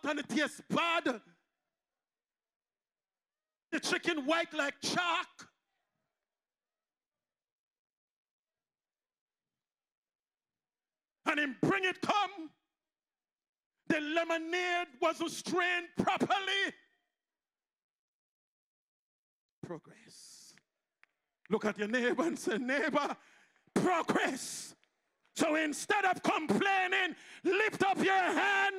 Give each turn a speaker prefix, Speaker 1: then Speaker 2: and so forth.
Speaker 1: salt and it tastes bad. The chicken white like chalk. And him bring it come. The lemonade wasn't strained properly. Progress. Look at your neighbor and say, neighbor, progress. So instead of complaining, lift up your hand